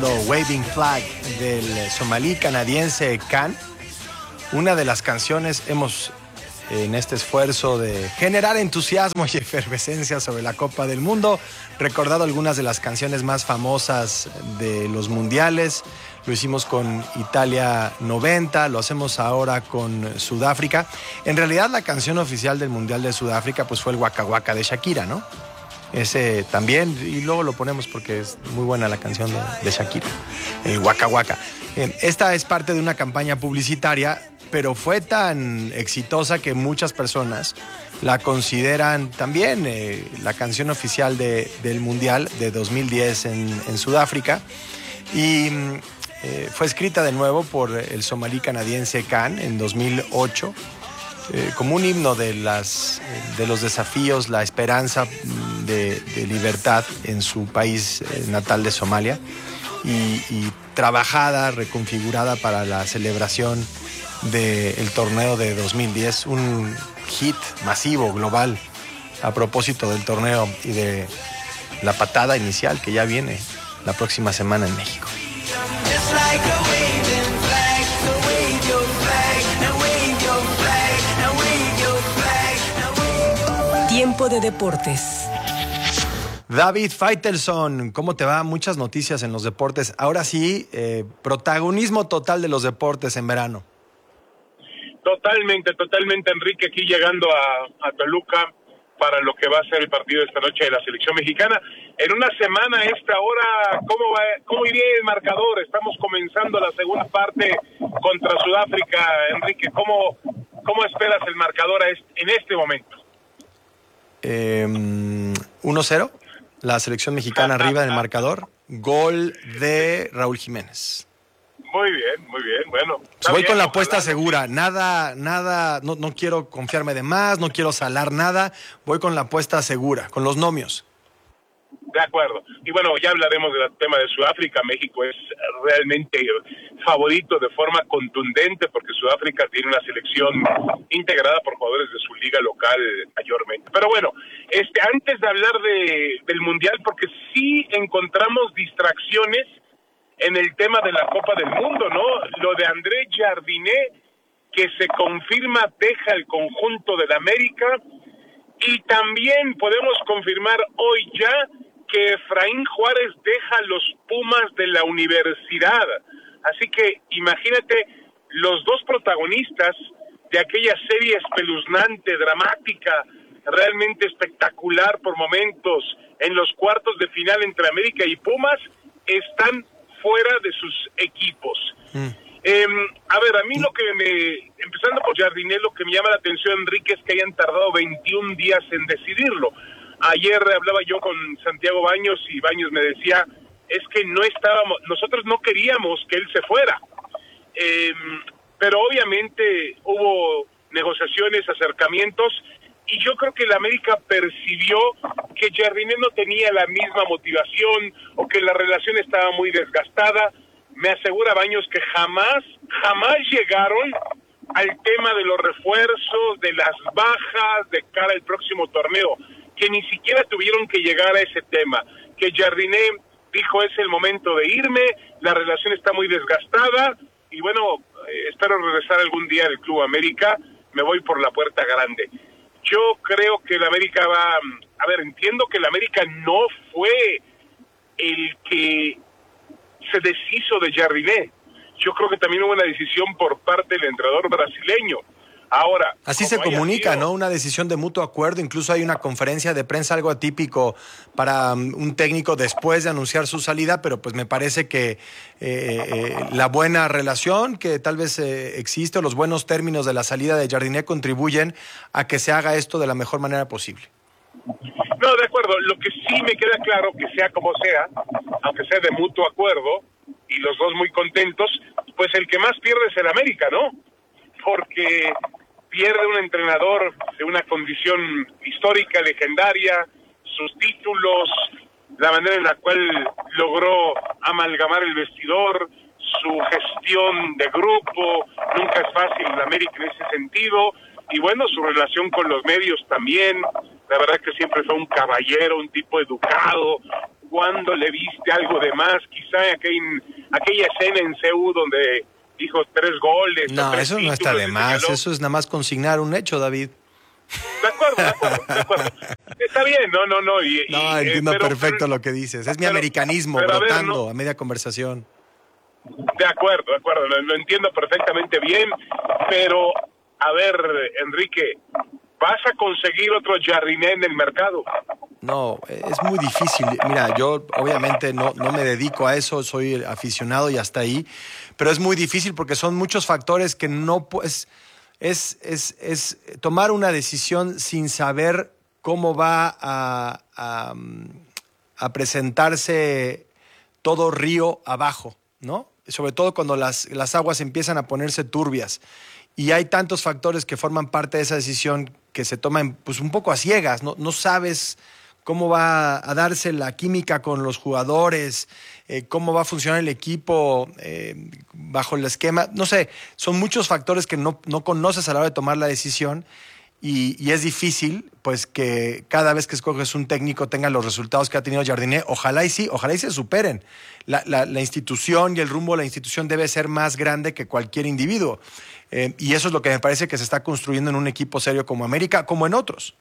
escuchando Waving Flag del somalí canadiense Khan. Una de las canciones en este esfuerzo de generar entusiasmo y efervescencia sobre la Copa del Mundo, recordado algunas de las canciones más famosas de los mundiales. Lo hicimos con Italia 90, lo hacemos ahora con Sudáfrica. En realidad la canción oficial del Mundial de Sudáfrica pues fue el Waka Waka de Shakira, ¿no? Ese también, y luego lo ponemos porque es muy buena la canción de Shakira, el Waka Waka. Esta es parte de una campaña publicitaria, pero fue tan exitosa que muchas personas la consideran también la canción oficial del Mundial de 2010 en Sudáfrica. Y fue escrita de nuevo por el somalí canadiense Khan en 2008. Como un himno de los desafíos, la esperanza de libertad en su país natal de Somalia y trabajada, reconfigurada para la celebración del torneo de 2010, un hit masivo, global, a propósito del torneo y de la patada inicial que ya viene la próxima semana en México. Tiempo de deportes. David Faitelson, ¿cómo te va? Muchas noticias en los deportes. Ahora sí, protagonismo total de los deportes en verano. Totalmente, Enrique, aquí llegando a Toluca para lo que va a ser el partido de esta noche de la selección mexicana. En una semana a esta hora, ¿cómo iría el marcador? Estamos comenzando la segunda parte contra Sudáfrica, Enrique. ¿Cómo esperas el marcador en este momento? 1-0, la selección mexicana arriba en el marcador. Gol de Raúl Jiménez. Muy bien, bueno. Voy con la apuesta segura, nada, no quiero confiarme de más, no quiero salar nada, voy con la apuesta segura, con los nomios. De acuerdo. Y bueno, ya hablaremos del tema de Sudáfrica. México es realmente favorito de forma contundente porque Sudáfrica tiene una selección integrada por jugadores de su liga local mayormente. Pero bueno, antes de hablar del Mundial, porque sí encontramos distracciones en el tema de la Copa del Mundo, ¿no? Lo de André Jardiné, que se confirma deja el conjunto del América, y también podemos confirmar hoy ya que Efraín Juárez deja los Pumas de la universidad. Así que imagínate los dos protagonistas de aquella serie espeluznante, dramática, realmente espectacular por momentos, en los cuartos de final entre América y Pumas, están fuera de sus equipos. A mí empezando por Jardiné, lo que me llama la atención, Enrique, es que hayan tardado 21 días en decidirlo. Ayer hablaba yo con Santiago Baños y Baños me decía, es que nosotros no queríamos que él se fuera. Pero obviamente hubo negociaciones, acercamientos, y yo creo que el América percibió que Jardiné no tenía la misma motivación o que la relación estaba muy desgastada. Me asegura Baños que jamás llegaron al tema de los refuerzos, de las bajas de cara al próximo torneo, que ni siquiera tuvieron que llegar a ese tema, que Jardiné dijo es el momento de irme, la relación está muy desgastada y bueno, espero regresar algún día al Club América, me voy por la puerta grande. Yo creo que el América entiendo que el América no fue el que se deshizo de Jardiné. Yo creo que también hubo una decisión por parte del entrenador brasileño. Ahora, así se comunica, ¿no? Una decisión de mutuo acuerdo. Incluso hay una conferencia de prensa, algo atípico para un técnico después de anunciar su salida, pero pues me parece que la buena relación que tal vez existe, o los buenos términos de la salida de Jardiné contribuyen a que se haga esto de la mejor manera posible. No, de acuerdo. Lo que sí me queda claro, que sea como sea, aunque sea de mutuo acuerdo, y los dos muy contentos, pues el que más pierde es el América, ¿no? Porque pierde un entrenador de una condición histórica, legendaria, sus títulos, la manera en la cual logró amalgamar el vestidor, su gestión de grupo, nunca es fácil en América en ese sentido, y bueno, su relación con los medios también, la verdad que siempre fue un caballero, un tipo educado, cuándo le viste algo de más, quizá aquella escena en CU donde dijo 3 goles. No, 3 eso no está de más, señaló. eso es nada más consignar un hecho, David. De acuerdo. Está bien, no. No, entiendo perfecto lo que dices. Es mi americanismo brotando a media conversación. De acuerdo, lo entiendo perfectamente bien, pero, a ver, Enrique, ¿vas a conseguir otro Jardiné en el mercado? No, es muy difícil. Mira, yo obviamente no me dedico a eso, soy aficionado y hasta ahí, pero es muy difícil porque son muchos factores que no puedes... Es tomar una decisión sin saber cómo va a presentarse todo río abajo, ¿no? Sobre todo cuando las aguas empiezan a ponerse turbias. Y hay tantos factores que forman parte de esa decisión que se toman pues, un poco a ciegas, no sabes cómo va a darse la química con los jugadores, cómo va a funcionar el equipo bajo el esquema. No sé, son muchos factores que no conoces a la hora de tomar la decisión y es difícil pues que cada vez que escoges un técnico tenga los resultados que ha tenido Jardiné. Ojalá y se superen. La institución y el rumbo de la institución debe ser más grande que cualquier individuo. Y eso es lo que me parece que se está construyendo en un equipo serio como América, como en otros.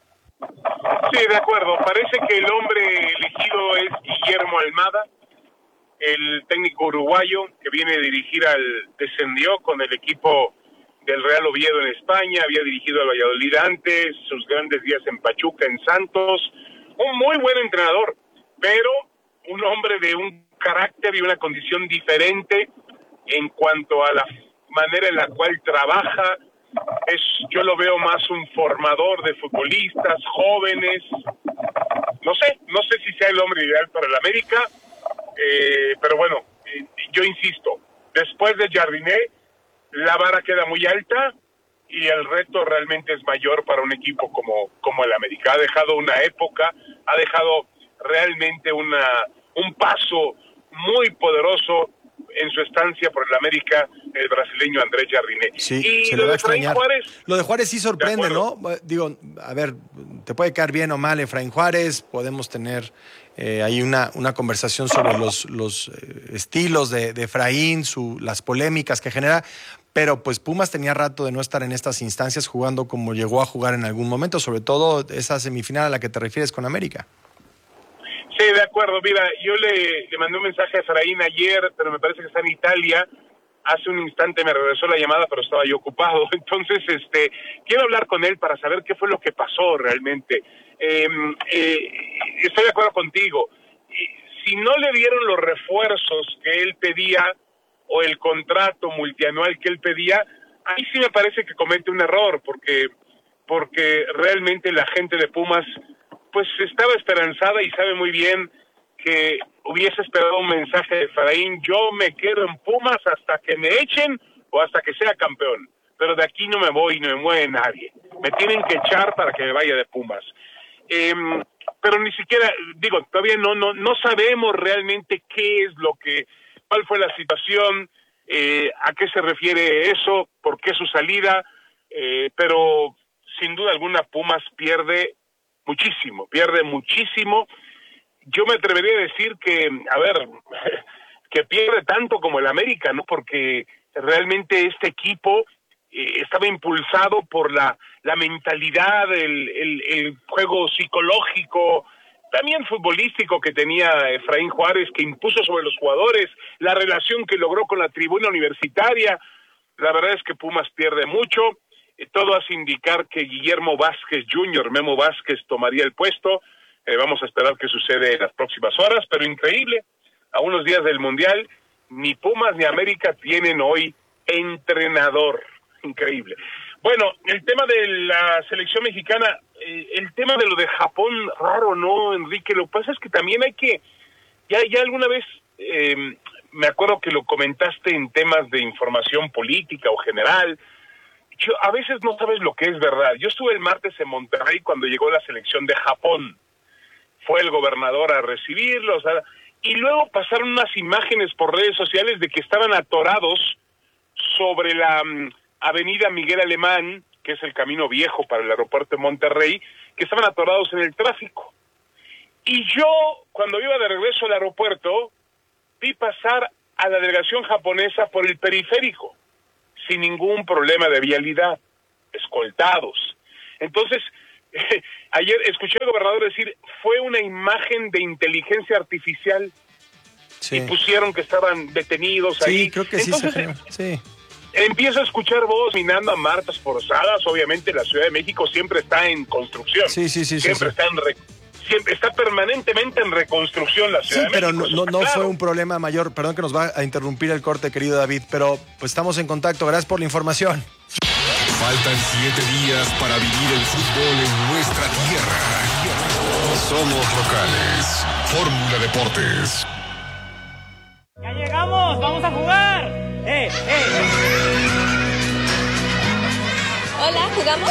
Sí, de acuerdo. Parece que el hombre elegido es Guillermo Almada, el técnico uruguayo que viene a dirigir descendió con el equipo del Real Oviedo en España, había dirigido al Valladolid antes, sus grandes días en Pachuca, en Santos. Un muy buen entrenador, pero un hombre de un carácter y una condición diferente en cuanto a la manera en la cual trabaja. Yo lo veo más un formador de futbolistas jóvenes. No sé si sea el hombre ideal para el América, pero bueno, yo insisto, después de Jardiné, la vara queda muy alta y el reto realmente es mayor para un equipo como el América. Ha dejado una época, ha dejado realmente un paso muy poderoso en su estancia por el América, el brasileño Andrés Jardiné. Sí, y se lo le va a de Efraín extrañar. Juárez, Lo de Juárez sí sorprende, ¿no? Digo, a ver, te puede caer bien o mal Efraín Juárez, podemos tener ahí una conversación sobre los estilos de Efraín, las polémicas que genera, pero pues Pumas tenía rato de no estar en estas instancias jugando como llegó a jugar en algún momento, sobre todo esa semifinal a la que te refieres con América. Sí, de acuerdo. Mira, yo le mandé un mensaje a Efraín ayer, pero me parece que está en Italia. Hace un instante me regresó la llamada, pero estaba yo ocupado. Entonces, quiero hablar con él para saber qué fue lo que pasó realmente. Estoy de acuerdo contigo. Si no le dieron los refuerzos que él pedía o el contrato multianual que él pedía, ahí sí me parece que comete un error, porque realmente la gente de Pumas pues estaba esperanzada y sabe muy bien que hubiese esperado un mensaje de Efraín: yo me quedo en Pumas hasta que me echen o hasta que sea campeón, pero de aquí no me voy, no me mueve nadie, me tienen que echar para que me vaya de Pumas. Pero ni siquiera, todavía no sabemos realmente cuál fue la situación, a qué se refiere eso, por qué su salida, pero sin duda alguna Pumas pierde muchísimo. Yo me atrevería a decir que pierde tanto como el América, ¿no? Porque realmente este equipo estaba impulsado por la mentalidad, el juego psicológico, también futbolístico que tenía Efraín Juárez, que impuso sobre los jugadores, la relación que logró con la tribuna universitaria. La verdad es que Pumas pierde mucho. Todo hace indicar que Guillermo Vázquez Jr., Memo Vázquez, tomaría el puesto. Vamos a esperar qué sucede en las próximas horas, pero increíble, a unos días del Mundial, ni Pumas ni América tienen hoy entrenador. Increíble. Bueno, el tema de la selección mexicana, el tema de lo de Japón, raro, ¿no, Enrique? Lo que pasa es que también hay que, ya alguna vez, me acuerdo que lo comentaste en temas de información política o general. A veces no sabes lo que es verdad. Yo estuve el martes en Monterrey cuando llegó la selección de Japón. Fue el gobernador a recibirlos, y luego pasaron unas imágenes por redes sociales de que estaban atorados sobre la avenida Miguel Alemán, que es el camino viejo para el aeropuerto de Monterrey, que estaban atorados en el tráfico. Y yo, cuando iba de regreso al aeropuerto, vi pasar a la delegación japonesa por el periférico, sin ningún problema de vialidad, escoltados. Entonces, ayer escuché al gobernador decir, fue una imagen de inteligencia artificial, Sí. y pusieron que estaban detenidos ahí. Sí, creo que Entonces, sí. empiezo a escuchar voz minando a marchas forzadas. Obviamente la Ciudad de México siempre está en construcción. Sí. Siempre está permanentemente en reconstrucción la Ciudad de Pero México. no fue un problema mayor. Perdón que nos va a interrumpir el corte, querido David, pero pues estamos en contacto. Gracias por la información. Faltan 7 días para vivir el fútbol en nuestra tierra. Somos locales. Fórmula Deportes. ¡Ya llegamos! ¡Vamos a jugar! Hola, ¿jugamos?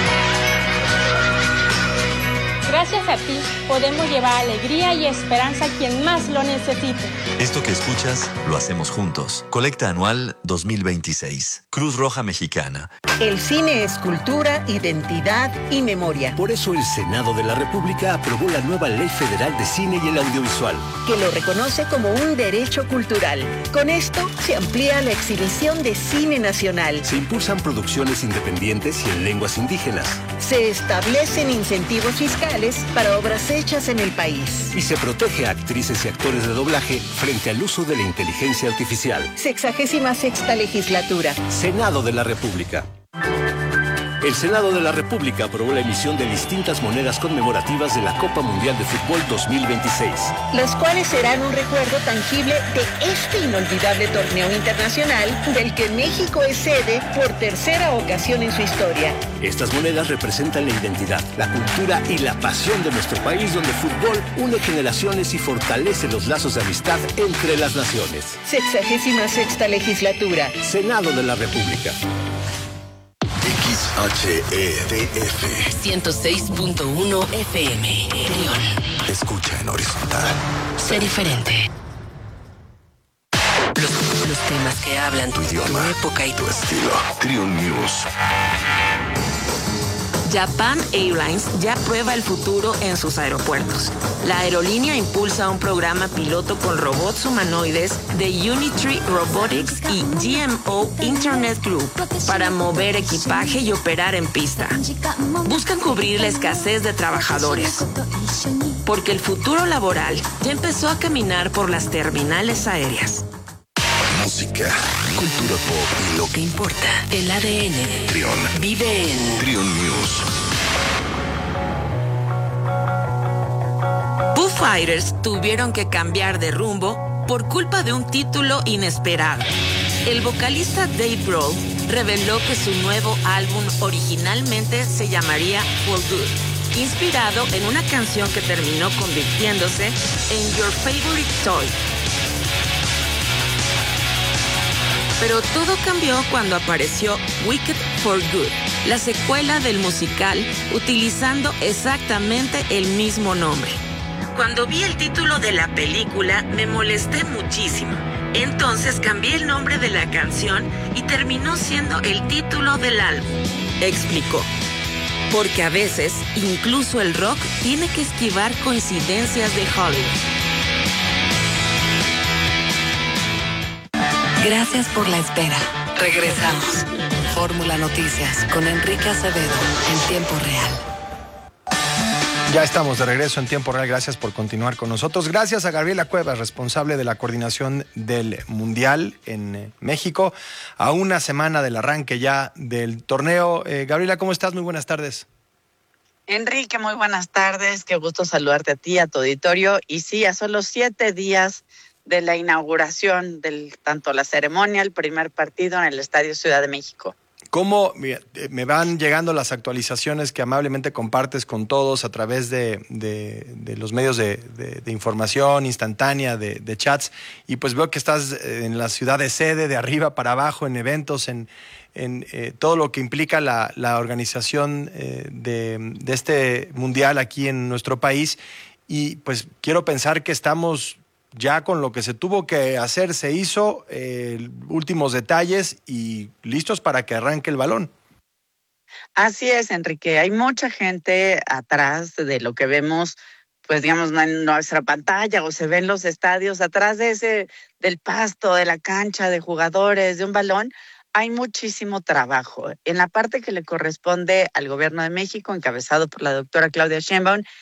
Gracias a ti, podemos llevar alegría y esperanza a quien más lo necesite. Esto que escuchas, lo hacemos juntos. Colecta anual 2026. Cruz Roja Mexicana. El cine es cultura, identidad y memoria. Por eso el Senado de la República aprobó la nueva Ley Federal de Cine y el Audiovisual, que lo reconoce como un derecho cultural. Con esto se amplía la exhibición de cine nacional. se impulsan producciones independientes y en lenguas indígenas, Se establecen incentivos fiscales para obras hechas en el país. y se protege a actrices y actores de doblaje frente al uso de la inteligencia artificial. 66ª legislatura. Senado de la República. El Senado de la República aprobó la emisión de distintas monedas conmemorativas de la Copa Mundial de Fútbol 2026. Las cuales serán un recuerdo tangible de este inolvidable torneo internacional del que México es sede por tercera ocasión en su historia. Estas monedas representan la identidad, la cultura y la pasión de nuestro país, donde el fútbol une generaciones y fortalece los lazos de amistad entre las naciones. 66ª legislatura. Senado de la República. XHEDF 106.1 FM. León. Escucha en horizontal. Sé diferente. Los temas que hablan Tu idioma, tu época y tu estilo. Trion News. Japan Airlines ya prueba el futuro en sus aeropuertos. La aerolínea impulsa un programa piloto con robots humanoides de Unitree Robotics y GMO Internet Group para mover equipaje y operar en pista. Buscan cubrir la escasez de trabajadores, porque el futuro laboral ya empezó a caminar por las terminales aéreas. Música, cultura pop y lo que importa. El ADN de Trion. vive en Trion News. Foo Fighters tuvieron que cambiar de rumbo por culpa de un título inesperado. El vocalista Dave Grohl reveló que su nuevo álbum originalmente se llamaría For Good, inspirado en una canción que terminó convirtiéndose en Your Favorite Toy. Pero todo cambió cuando apareció Wicked for Good, la secuela del musical, utilizando exactamente el mismo nombre. Cuando vi el título de la película, me molesté muchísimo. Entonces cambié el nombre de la canción y terminó siendo el título del álbum, explicó. Porque a veces, incluso el rock tiene que esquivar coincidencias de Hollywood. Gracias por la espera. Regresamos. Fórmula Noticias con Enrique Acevedo en tiempo real. Ya estamos de regreso en tiempo real. Gracias por continuar con nosotros. Gracias a Gabriela Cuevas, responsable de la coordinación del Mundial en México, a una semana del arranque ya del torneo. Gabriela, ¿cómo estás? Muy buenas tardes. Enrique, muy buenas tardes. Qué gusto saludarte a ti, a tu auditorio. Y sí, a solo 7 días de la inauguración del tanto la ceremonia, el primer partido en el Estadio Ciudad de México. ¿Cómo me van llegando las actualizaciones que amablemente compartes con todos a través de los medios de información instantánea, de chats? Y pues veo que estás en la ciudad de sede, de arriba para abajo, en eventos, en todo lo que implica la organización de este mundial aquí en nuestro país. Y pues quiero pensar que estamos ya con lo que se tuvo que hacer, se hizo, últimos detalles y listos para que arranque el balón. Así es, Enrique. Hay mucha gente atrás de lo que vemos, pues digamos, no en nuestra pantalla o se ven los estadios, atrás del pasto, de la cancha, de jugadores, de un balón, hay muchísimo trabajo. En la parte que le corresponde al gobierno de México, encabezado por la doctora Claudia Sheinbaum,